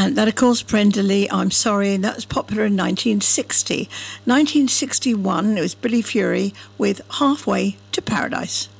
And that, of course, Brenda Lee, I'm Sorry, and that was popular in 1960. 1961, it was Billy Fury with Halfway to Paradise.